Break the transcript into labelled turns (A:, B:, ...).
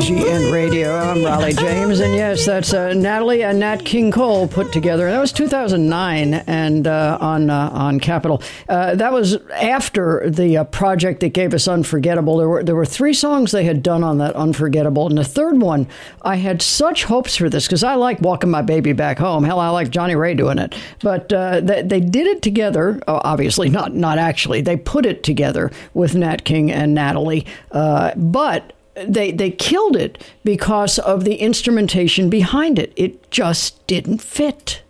A: WGN Radio. I'm Raleigh James, and yes, that's Natalie and Nat King Cole put together. That was 2009, and on Capitol. That was after the project that gave us Unforgettable. There were 3 songs they had done on that Unforgettable, and the third one, I had such hopes for this because I like Walking My Baby Back Home. Hell, I like Johnny Ray doing it, but they did it together. Obviously, not actually. They put it together with Nat King and Natalie, but they killed it because of the instrumentation behind it. It just didn't fit.